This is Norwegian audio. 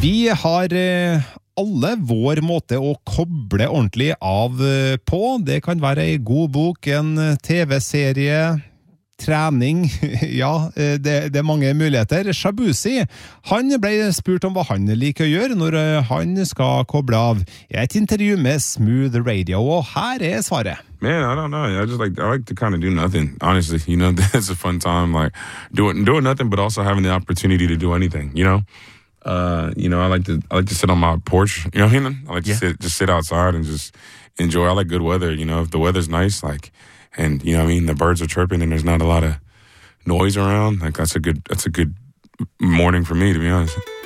Vi har alle vår måte å koble ordentlig av på. Det kan være en god bok, en TV-serie, trening, ja, det er mange muligheter. Shabuzi, han ble spurt om hva han liker å gjøre når han skal koble av. I et intervju med Smooth Radio, og her er svaret. Man, I don't know. I like to kind of do nothing. Honestly, you know, it's a fun time, like doing nothing, but also having the opportunity to do anything. You know, I like to sit on my porch. You know what I mean? I like to sit outside and just enjoy. I like good weather. You know, if the weather's nice, like, and you know what I mean, the birds are chirping and there's not a lot of noise around. Like that's a good morning for me, to be honest.